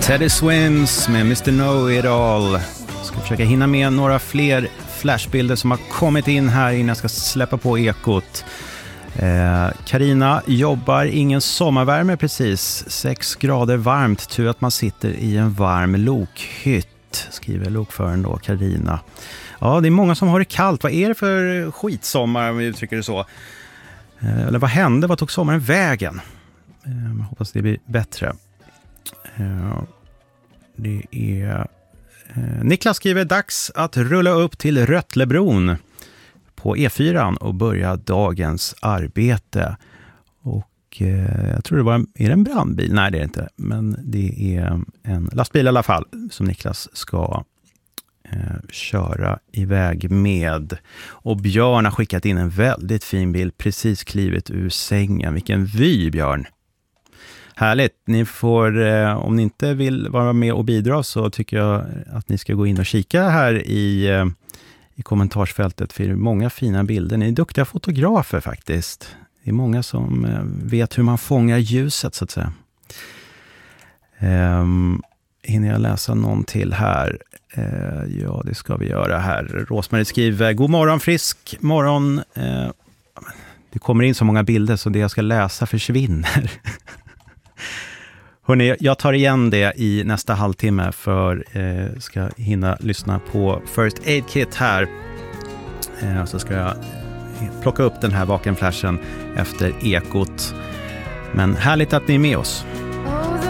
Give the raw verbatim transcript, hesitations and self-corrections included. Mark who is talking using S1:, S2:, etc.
S1: Teddy Swims med mister Know-It-All. Jag ska försöka hinna med några fler flashbilder som har kommit in här innan jag ska släppa på ekot. Karina eh, jobbar, ingen sommarvärme precis, sex grader varmt, tur att man sitter i en varm lokhytt, skriver lokföraren då, Karina. Ja, det är många som har det kallt. Vad är det för skitsommar om vi uttrycker det så? Eh, eller vad hände? Vad tog sommaren vägen? Eh, hoppas det blir bättre. Eh, det är eh, Niklas skriver, dags att rulla upp till Rötlebron på E fyra och börja dagens arbete. Och eh, jag tror det var en, är det en brandbil? Nej, det är det inte. Men det är en lastbil i alla fall som Niklas ska eh, köra iväg med. Och Björn har skickat in en väldigt fin bild, precis klivit ur sängen. Vilken vy, Björn! Härligt. Ni får, eh, om ni inte vill vara med och bidra så tycker jag att ni ska gå in och kika här i... Eh, i kommentarsfältet, för det är många fina bilder. Ni är duktiga fotografer faktiskt. Det är många som vet hur man fångar ljuset så att säga. Um, hinner jag läsa någon till här? Uh, ja, det ska vi göra här. Rosmarie skriver, god morgon, frisk morgon. Uh, det kommer in så många bilder så det jag ska läsa försvinner. Hörrni, jag tar igen det i nästa halvtimme för eh, ska hinna lyssna på First Aid Kit här. Eh, så ska jag plocka upp den här vakenflashen efter ekot. Men härligt att ni är med oss.